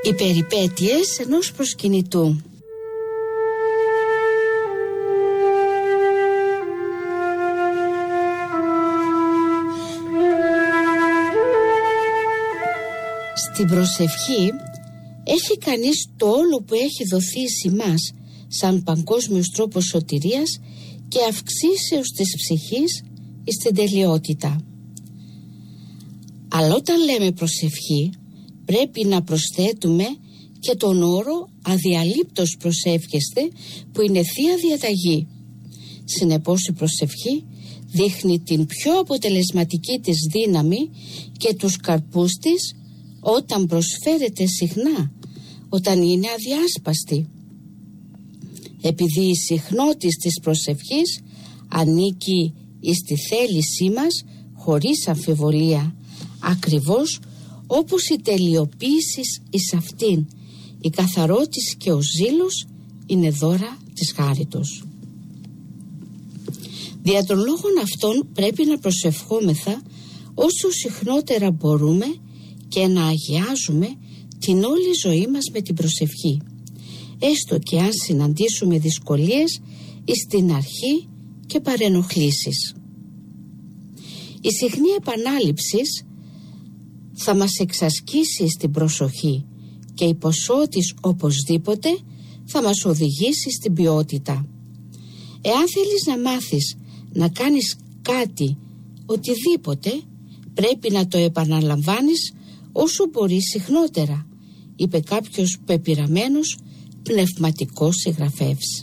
Οι περιπέτειες ενός προσκυνητού. Στην προσευχή έχει κανείς το όλο που έχει δοθεί σε μας σαν παγκόσμιος τρόπος σωτηρίας και αυξήσεως της ψυχής στην τελειότητα. Αλλά όταν λέμε προσευχή πρέπει να προσθέτουμε και τον όρο αδιαλείπτως προσεύχεστε, που είναι θεία διαταγή. Συνεπώς η προσευχή δείχνει την πιο αποτελεσματική της δύναμη και τους καρπούς της όταν προσφέρεται συχνά, όταν είναι αδιάσπαστη. Επειδή η συχνότης της προσευχής ανήκει στη θέλησή μας χωρίς αμφιβολία, ακριβώς όπως η τελειοποίηση εις αυτήν, η καθαρότης και ο ζήλος είναι δώρα της χάριτος. Δια των λόγων αυτών πρέπει να προσευχόμεθα όσο συχνότερα μπορούμε και να αγιάζουμε την όλη ζωή μας με την προσευχή, έστω και αν συναντήσουμε δυσκολίες στην αρχή και παρενοχλήσεις. Η συχνή επανάληψη θα μας εξασκήσει στην προσοχή και η ποσότης οπωσδήποτε θα μας οδηγήσει στην ποιότητα. Εάν θέλεις να μάθεις να κάνεις κάτι, οτιδήποτε, πρέπει να το επαναλαμβάνεις όσο μπορείς συχνότερα, είπε κάποιος πεπειραμένος πνευματικός συγγραφέας.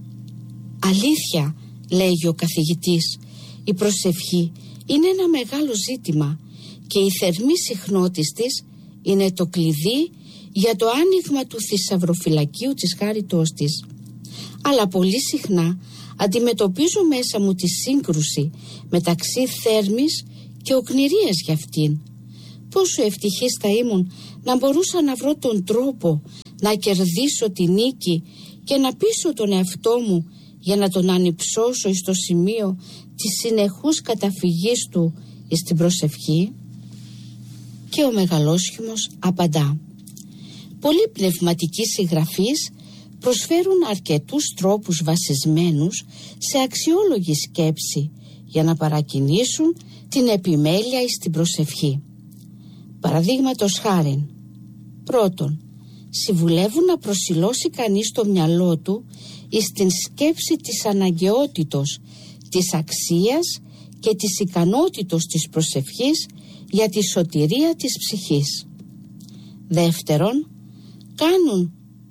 Αλήθεια, λέγει ο καθηγητής, η προσευχή είναι ένα μεγάλο ζήτημα και η θερμή συχνότης της είναι το κλειδί για το άνοιγμα του θησαυροφυλακίου της χάριτός της. Αλλά πολύ συχνά αντιμετωπίζω μέσα μου τη σύγκρουση μεταξύ θέρμης και οκνηρίας για αυτήν. Πόσο ευτυχής θα ήμουν να μπορούσα να βρω τον τρόπο να κερδίσω τη νίκη και να πείσω τον εαυτό μου για να τον ανυψώσω στο σημείο της συνεχούς καταφυγής του στην προσευχή. Και ο μεγαλόσχημος απαντά: πολλοί πνευματικοί συγγραφείς προσφέρουν αρκετούς τρόπους βασισμένους σε αξιόλογη σκέψη για να παρακινήσουν την επιμέλεια στην προσευχή. Παραδείγματος χάριν, πρώτον, συμβουλεύουν να προσιλώσει κανείς το μυαλό του στην σκέψη της αναγκαιότητος, της αξίας και της ικανότητος της προσευχής για τη σωτηρία της ψυχής. Δεύτερον, κάνουν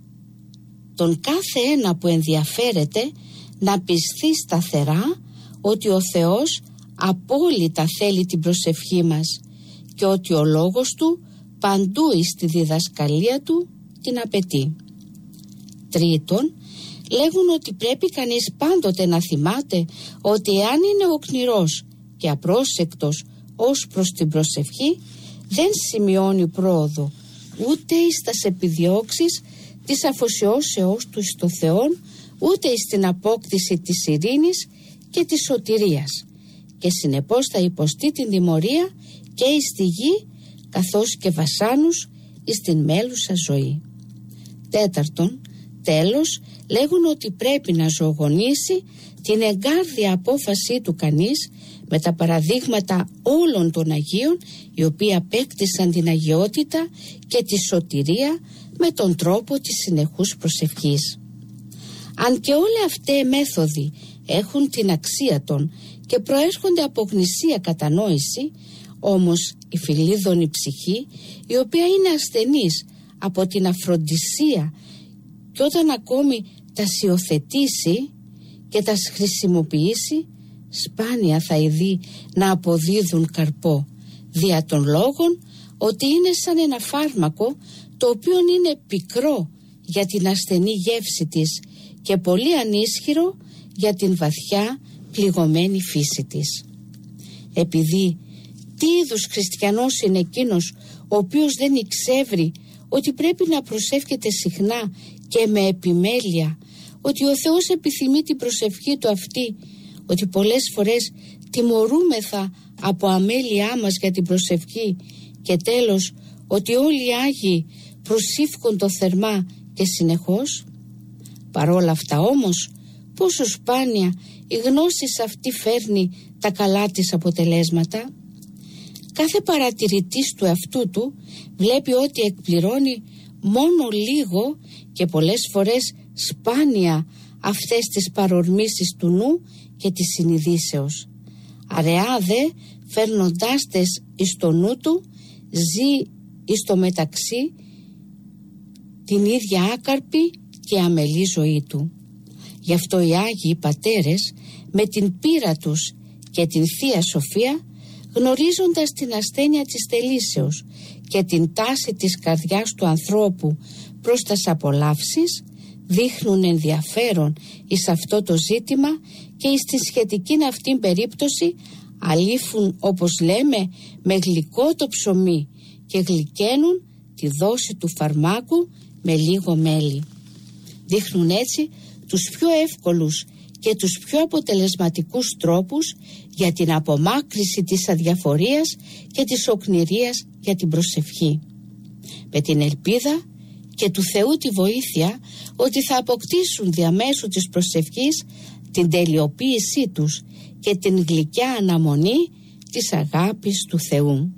τον κάθε ένα που ενδιαφέρεται να πιστεί σταθερά ότι ο Θεός απόλυτα θέλει την προσευχή μας και ότι ο λόγος του παντού στη διδασκαλία του την απαιτεί. Τρίτον, λέγουν ότι πρέπει κανείς πάντοτε να θυμάται ότι εάν είναι οκνηρός και απρόσεκτος ως προς την προσευχή, δεν σημειώνει πρόοδο ούτε στας επιδιώξεις της αφοσιώσεώς του στο Θεόν, ούτε στην απόκτηση της ειρήνης και της σωτηρίας, και συνεπώς θα υποστεί την τιμωρία και στη γη καθώς και βασάνους στην μέλουσα ζωή. Τέταρτον, τέλος, λέγουν ότι πρέπει να ζωογονήσει την εγκάρδια απόφασή του κανείς με τα παραδείγματα όλων των Αγίων, οι οποίοι απέκτησαν την αγιότητα και τη σωτηρία με τον τρόπο της συνεχούς προσευχής. Αν και όλοι αυτοί οι μέθοδοι έχουν την αξία των και προέρχονται από γνησία κατανόηση, όμως η φιλίδωνη ψυχή, η οποία είναι ασθενής από την αφροντισία, και όταν ακόμη τα υιοθετήσει και τα χρησιμοποιήσει, σπάνια θα ειδεί να αποδίδουν καρπό, δια των λόγων ότι είναι σαν ένα φάρμακο το οποίο είναι πικρό για την ασθενή γεύση της και πολύ ανίσχυρο για την βαθιά πληγωμένη φύση της. Επειδή τι είδους χριστιανός είναι εκείνος ο οποίος δεν εξεύρει ότι πρέπει να προσεύχεται συχνά και με επιμέλεια, ότι ο Θεός επιθυμεί την προσευχή του αυτή, ότι πολλές φορές τιμωρούμεθα από αμέλειά μας για την προσευχή, και τέλος ότι όλοι οι Άγιοι προσήφκοντο θερμά και συνεχώς. Παρόλα αυτά όμως, πόσο σπάνια η γνώση αυτή φέρνει τα καλά της αποτελέσματα. Κάθε παρατηρητής του εαυτού του βλέπει ότι εκπληρώνει μόνο λίγο και πολλές φορές σπάνια αυτές τις παρορμήσεις του νου και της συνειδήσεως. Αραιά δε, φέρνοντάς τες εις το νου του, ζει εις το μεταξύ την ίδια άκαρπη και αμελή ζωή του. Γι' αυτό οι Άγιοι Πατέρες με την πείρα τους και την Θεία Σοφία, γνωρίζοντας την ασθένεια της θελήσεως και την τάση της καρδιάς του ανθρώπου προς τας απολαύσεις, δείχνουν ενδιαφέρον εις αυτό το ζήτημα και εις τη σχετική αυτήν περίπτωση αλήφουν, όπως λέμε, με γλυκό το ψωμί και γλυκαίνουν τη δόση του φαρμάκου με λίγο μέλι. Δείχνουν έτσι τους πιο εύκολους και τους πιο αποτελεσματικούς τρόπους για την απομάκρυση της αδιαφορίας και της οκνηρίας για την προσευχή. Με την ελπίδα και του Θεού τη βοήθεια ότι θα αποκτήσουν διαμέσου της προσευχής την τελειοποίησή τους και την γλυκιά αναμονή της αγάπης του Θεού.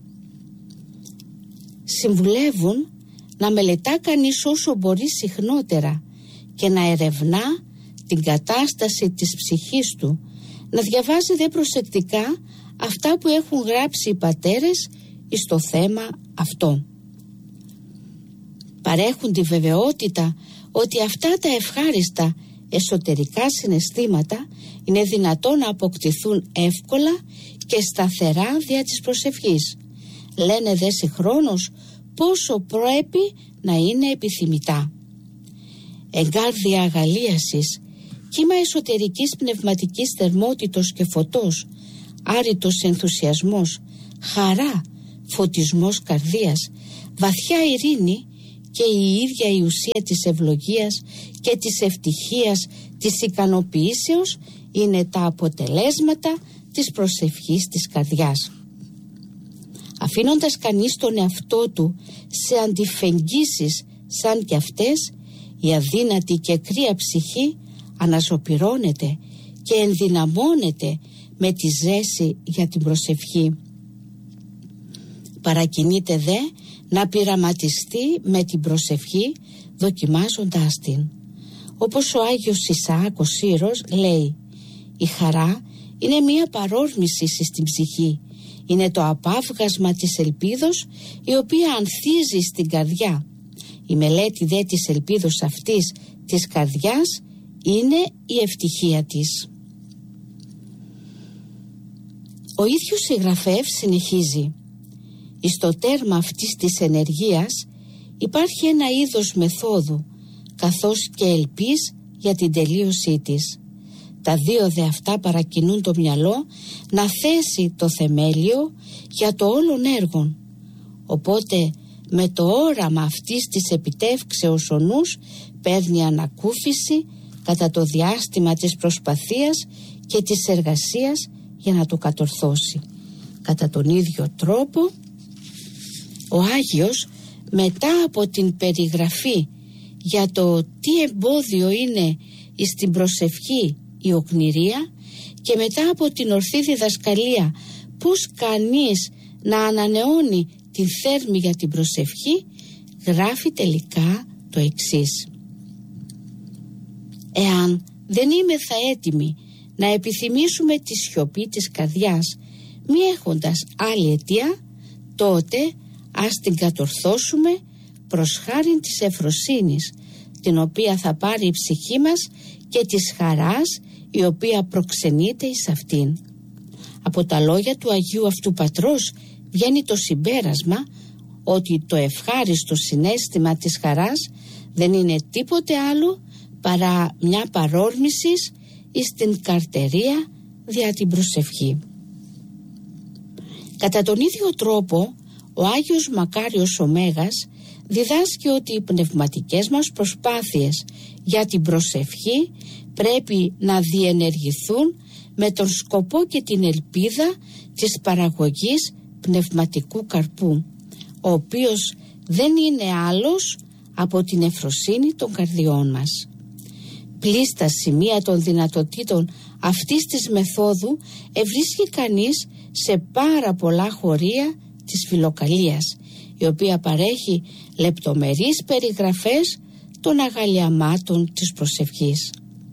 Συμβουλεύουν να μελετά κανείς όσο μπορεί συχνότερα και να ερευνά την κατάσταση της ψυχής του, να διαβάζει δε προσεκτικά αυτά που έχουν γράψει οι πατέρες εις το θέμα αυτό. Παρέχουν τη βεβαιότητα ότι αυτά τα ευχάριστα εσωτερικά συναισθήματα είναι δυνατόν να αποκτηθούν εύκολα και σταθερά δια της προσευχής. Λένε δε συγχρόνως πόσο πρέπει να είναι επιθυμητά. Εγκάρδια αγαλίασης, κύμα εσωτερικής πνευματικής θερμότητος και φωτός, άρρητος ενθουσιασμός, χαρά, φωτισμός καρδίας, βαθιά ειρήνη και η ίδια η ουσία της ευλογίας και της ευτυχίας, της ικανοποιήσεως είναι τα αποτελέσματα της προσευχής της καρδιάς. Αφήνοντας κανείς τον εαυτό του σε αντιφεγγίσεις σαν κι αυτές, η αδύνατη και κρύα ψυχή αναζωπυρώνεται και ενδυναμώνεται με τη ζέση για την προσευχή. Παρακινείται δε να πειραματιστεί με την προσευχή δοκιμάζοντάς την. Όπως ο Άγιος Ισαάκ ο Σύρος λέει, η χαρά είναι μία παρόρμηση στην ψυχή. Είναι το απάβγασμα της ελπίδος η οποία ανθίζει στην καρδιά. Η μελέτη δε της ελπίδος αυτής της καρδιάς είναι η ευτυχία της. Ο ίδιος συγγραφέας συνεχίζει, εις το τέρμα αυτής της ενεργείας υπάρχει ένα είδος μεθόδου καθώς και ελπίς για την τελείωσή της. Τα δύο δε αυτά παρακινούν το μυαλό να θέσει το θεμέλιο για το όλον έργον. Οπότε με το όραμα αυτής της επιτεύξεως ο νους παίρνει ανακούφιση κατά το διάστημα της προσπαθίας και της εργασίας για να το κατορθώσει. Κατά τον ίδιο τρόπο ο Άγιος, μετά από την περιγραφή για το τι εμπόδιο είναι στην προσευχή η οκνηρία και μετά από την ορθή διδασκαλία πώς κανείς να ανανεώνει την θέρμη για την προσευχή, γράφει τελικά το εξής. Εάν δεν είμεθα έτοιμοι να επιθυμήσουμε τη σιωπή της καρδιάς μη έχοντας άλλη αιτία, τότε ας την κατορθώσουμε προς χάριν της ευφροσύνης, την οποία θα πάρει η ψυχή μας και της χαράς η οποία προξενείται εις αυτήν. Από τα λόγια του Αγίου αυτού Πατρός βγαίνει το συμπέρασμα ότι το ευχάριστο συναίσθημα της χαράς δεν είναι τίποτε άλλο παρά μια παρόρμηση εις την καρτερία δια την προσευχή. Κατά τον ίδιο τρόπο ο Άγιος Μακάριος ο Μέγας διδάσκει ότι οι πνευματικές μας προσπάθειες για την προσευχή πρέπει να διενεργηθούν με τον σκοπό και την ελπίδα της παραγωγής πνευματικού καρπού, ο οποίος δεν είναι άλλος από την ευφροσύνη των καρδιών μας. Πλήστα σημεία των δυνατοτήτων αυτής της μεθόδου ευρίσκει κανείς σε πάρα πολλά χωρία της φιλοκαλίας, η οποία παρέχει λεπτομερείς περιγραφές των αγαλιαμάτων της προσευχής.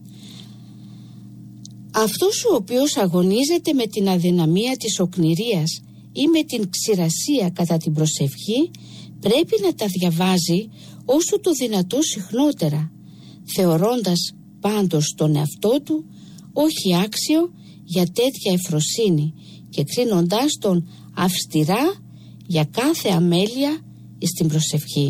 Αυτός ο οποίος αγωνίζεται με την αδυναμία της οκνηρίας ή με την ξηρασία κατά την προσευχή πρέπει να τα διαβάζει όσο το δυνατό συχνότερα, θεωρώντας πάντως τον εαυτό του όχι άξιο για τέτοια ευφροσύνη και κρίνοντάς τον αυστηρά για κάθε αμέλεια στην προσευχή.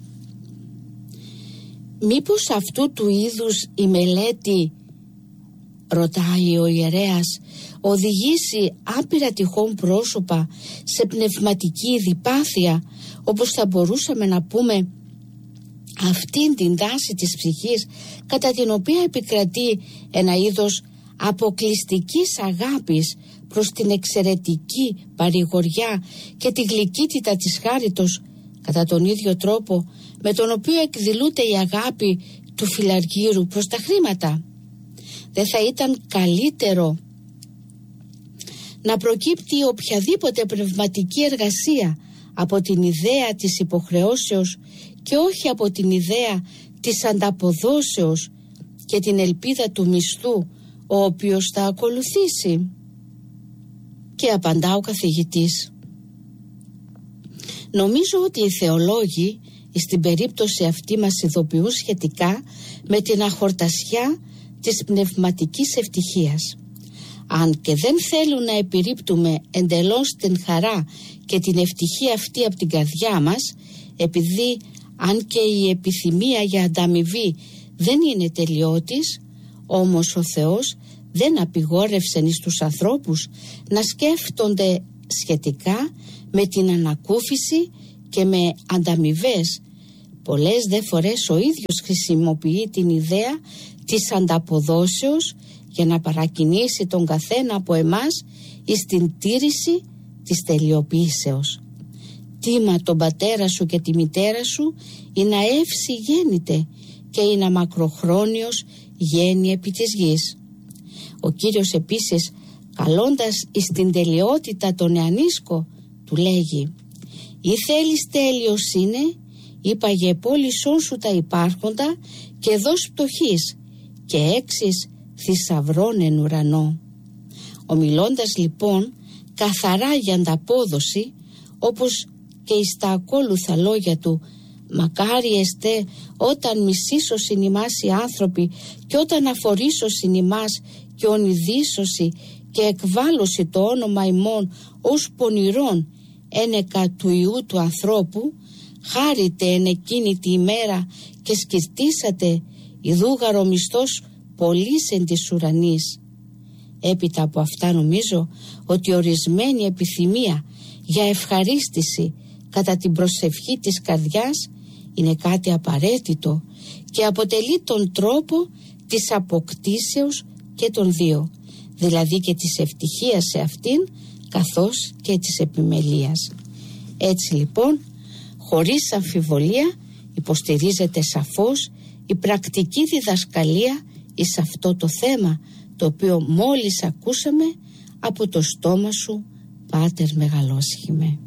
Μήπως αυτού του είδους η μελέτη, ρωτάει ο ιερέας, οδηγήσει άπειρα τυχόν πρόσωπα σε πνευματική διπάθεια, όπως θα μπορούσαμε να πούμε αυτήν την τάση της ψυχής κατά την οποία επικρατεί ένα είδος αποκλειστικής αγάπης προς την εξαιρετική παρηγοριά και τη γλυκύτητα της χάριτος, κατά τον ίδιο τρόπο με τον οποίο εκδηλούται η αγάπη του φιλαργύρου προς τα χρήματα. Δεν θα ήταν καλύτερο να προκύπτει οποιαδήποτε πνευματική εργασία από την ιδέα της υποχρεώσεως και όχι από την ιδέα της ανταποδόσεως και την ελπίδα του μισθού ο οποίος θα ακολουθήσει? Και απαντά ο καθηγητής: νομίζω ότι οι θεολόγοι στην περίπτωση αυτή μας ειδοποιούν σχετικά με την αχορτασιά της πνευματικής ευτυχίας. Αν και δεν θέλουν να επιρρύπτουμε εντελώς την χαρά και την ευτυχία αυτή από την καρδιά μας, επειδή αν και η επιθυμία για ανταμοιβή δεν είναι τελειώτης, όμως ο Θεός δεν απειγόρευσεν εις τους ανθρώπους να σκέφτονται σχετικά με την ανακούφιση και με ανταμοιβές. Πολλές δε φορές ο ίδιος χρησιμοποιεί την ιδέα της ανταποδόσεως για να παρακινήσει τον καθένα από εμάς εις την τήρηση της τελειοποίησεως. Τίμα τον πατέρα σου και τη μητέρα σου ή να εύση γέννητε και ή να μακροχρόνιος γέννη επί της γης. Ο Κύριος επίσης, καλώντας εις την τελειότητα τον νεανίσκο, του λέγει: ή θέλεις τέλειος είναι, ή παγεπόλησόν σου τα υπάρχοντα και δώσ' πτωχής και έξις θησαυρών εν ουρανό. Ομιλώντας λοιπόν καθαρά για ανταπόδοση, όπως και εις τα ακόλουθα λόγια του, μακάρι εστέ όταν μισήσωσιν ημάς οι άνθρωποι και όταν αφορήσωσιν ημάς και ονειδήσωση και εκβάλλωση το όνομα ημών ως πονηρών ένεκα του Υιού του ανθρώπου, χάρητε εν εκείνη τη ημέρα και σκιστήσατε ιδούγαρο μισθός πολλής εν της ουρανής. Έπειτα από αυτά νομίζω ότι ορισμένη επιθυμία για ευχαρίστηση κατά την προσευχή της καρδιάς είναι κάτι απαραίτητο και αποτελεί τον τρόπο της αποκτήσεως και των δύο, δηλαδή και της ευτυχίας σε αυτήν καθώς και της επιμελείας. Έτσι λοιπόν, χωρίς αμφιβολία υποστηρίζεται σαφώς η πρακτική διδασκαλία εις αυτό το θέμα, το οποίο μόλις ακούσαμε από το στόμα σου, Πάτερ Μεγαλόσχημε.